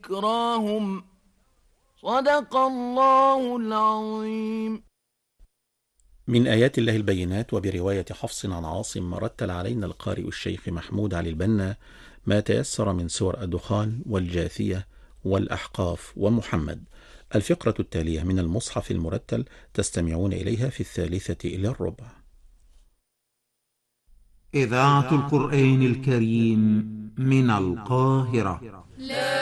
وذكراهم. صدق الله العظيم. من آيات الله البينات. وبرواية حفص عن عاصم رتل علينا القارئ الشيخ محمود علي البنا ما تيسر من سور الدخان والجاثية والأحقاف ومحمد. الفقرة التالية من المصحف المرتل تستمعون إليها في 1:03. إذاعة القرآن الكريم من القاهرة.